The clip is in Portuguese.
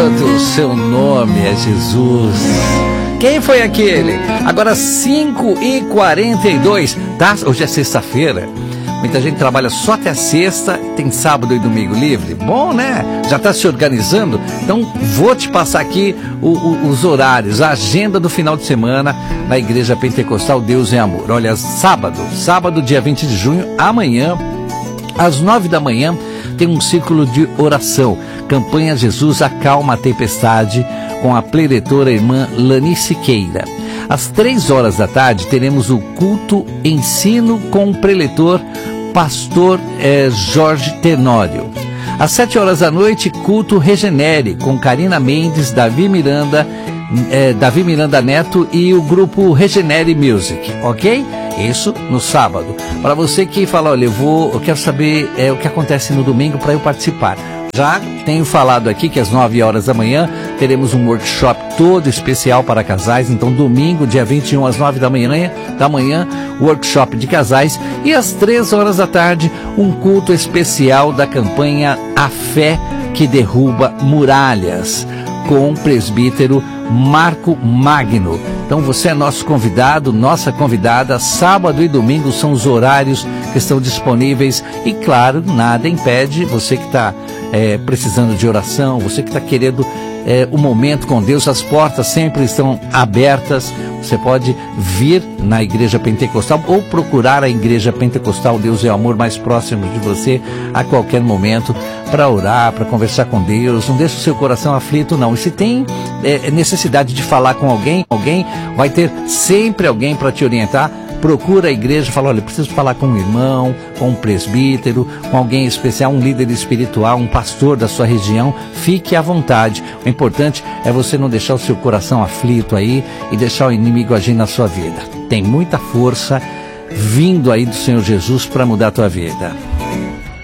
garoto, seu nome é Jesus. Quem foi aquele? Agora 5h42, tá? Hoje é sexta-feira. Muita gente trabalha só até sexta, tem sábado e domingo livre. Bom, né? Já está se organizando? Então vou te passar aqui os horários, a agenda do final de semana na Igreja Pentecostal Deus é Amor. Olha, sábado dia 20 de junho, amanhã, às 9 da manhã, tem um círculo de oração. Campanha Jesus Acalma a Tempestade, com a preletora irmã Lani Siqueira. Às 3 horas da tarde teremos o culto ensino com o preletor pastor Jorge Tenório. Às 7 horas da noite, culto Regenere com Karina Mendes, Davi Miranda Neto e o grupo Regenere Music, ok? Isso no sábado. Para você que fala, olha, eu quero saber o que acontece no domingo para eu participar. Já tenho falado aqui que às 9 horas da manhã teremos um workshop todo especial para casais. Então domingo, dia 21 às 9 da manhã, workshop de casais. E às 3 horas da tarde, um culto especial da campanha A Fé que Derruba Muralhas, com o presbítero Marco Magno. Então você é nosso convidado, nossa convidada. Sábado e domingo são os horários que estão disponíveis. E claro, nada impede você que está precisando de oração, você que está querendo o momento com Deus, as portas sempre estão abertas. Você pode vir na Igreja Pentecostal ou procurar a Igreja Pentecostal Deus é Amor mais próximo de você a qualquer momento para orar, para conversar com Deus. Não deixe o seu coração aflito, não. E se tem necessidade de falar com alguém vai ter sempre alguém para te orientar. Procura a igreja, fala, olha, preciso falar com um irmão, com um presbítero, com alguém especial, um líder espiritual, um pastor da sua região. Fique à vontade. O importante é você não deixar o seu coração aflito aí e deixar o inimigo agir na sua vida. Tem muita força vindo aí do Senhor Jesus para mudar a tua vida.